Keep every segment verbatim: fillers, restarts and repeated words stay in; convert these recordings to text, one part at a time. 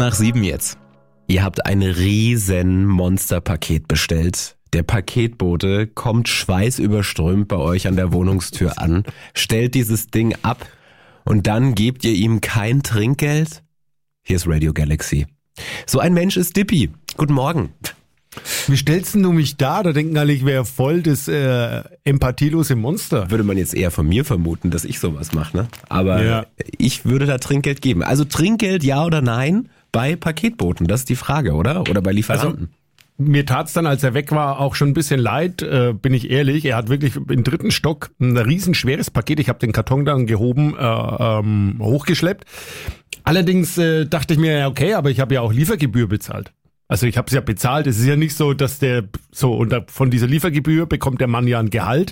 nach sieben jetzt. Ihr habt ein riesen Monsterpaket bestellt. Der Paketbote kommt schweißüberströmt bei euch an der Wohnungstür an, stellt dieses Ding ab und dann gebt ihr ihm kein Trinkgeld? Hier ist Radio Galaxy. So ein Mensch ist Dippy. Guten Morgen. Wie stellst du mich da? Da denken alle, ich wäre voll das äh, empathielose Monster. Würde man jetzt eher von mir vermuten, dass ich sowas mache, ne? Aber Ja. ich würde da Trinkgeld geben. Also Trinkgeld ja oder nein bei Paketboten? Das ist die Frage, oder? Oder bei Lieferanten? Mir tat's dann, als er weg war, auch schon ein bisschen leid, äh, bin ich ehrlich. Er hat wirklich im dritten Stock ein riesenschweres Paket. Ich habe den Karton dann gehoben, äh, ähm, hochgeschleppt. Allerdings äh, dachte ich mir, ja okay, aber ich habe ja auch Liefergebühr bezahlt. Also ich habe es ja bezahlt. Es ist ja nicht so, dass der so und von dieser Liefergebühr bekommt der Mann ja ein Gehalt.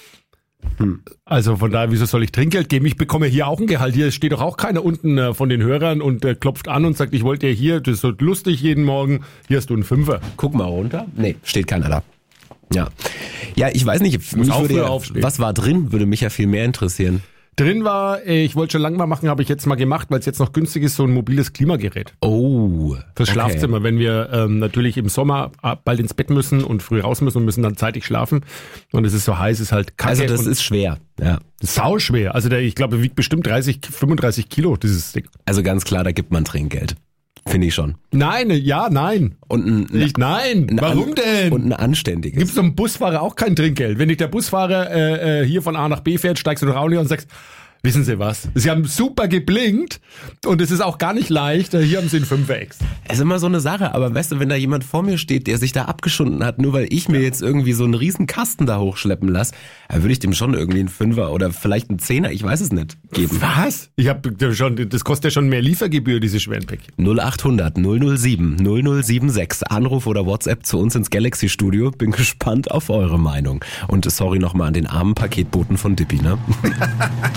Hm. Also von daher, wieso soll ich Trinkgeld geben? Ich bekomme hier auch ein Gehalt. Hier steht doch auch keiner unten äh, von den Hörern und äh, klopft an und sagt, ich wollte ja hier, das ist so lustig jeden Morgen, hier hast du einen Fünfer. Guck mal runter. Nee, steht keiner da. Ja. Ja, ich weiß nicht, mich auch würde früher ja, aufstehen. was war drin, würde mich ja viel mehr interessieren. Drin war, äh, ich wollte schon lange mal machen, habe ich jetzt mal gemacht, weil es jetzt noch günstig ist, so ein mobiles Klimagerät. Oh. Fürs okay. Schlafzimmer, wenn wir ähm, natürlich im Sommer bald ins Bett müssen und früh raus müssen und müssen dann zeitig schlafen und es ist so heiß, ist halt kacke. Also das und ist schwer, ja. sau schwer. Also der, ich glaube, wiegt bestimmt dreißig, fünfunddreißig Kilo, dieses Ding. Also ganz klar, da gibt man Trinkgeld. Finde ich schon. Nein, ja, nein. Und ein, Nicht, nein, ein warum an, denn? Und ein anständiges. Gibt's einem Busfahrer auch kein Trinkgeld? Wenn dich der Busfahrer äh, äh, hier von A nach B fährt, steigst du doch auch nicht und sagst, wissen Sie was? Sie haben super geblinkt und es ist auch gar nicht leicht. Hier haben Sie einen Fünfer extra. Es ist immer so eine Sache, aber weißt du, wenn da jemand vor mir steht, der sich da abgeschunden hat, nur weil ich mir jetzt irgendwie so einen riesen Kasten da hochschleppen lasse, dann würde ich dem schon irgendwie einen Fünfer oder vielleicht einen Zehner, ich weiß es nicht, geben. Was? Ich habe schon, das kostet ja schon mehr Liefergebühr, diese schweren Päckchen. null acht hundert null null sieben null null sieben sechs, Anruf oder WhatsApp zu uns ins Galaxy Studio. Bin gespannt auf eure Meinung. Und sorry nochmal an den armen Paketboten von Dippy, ne?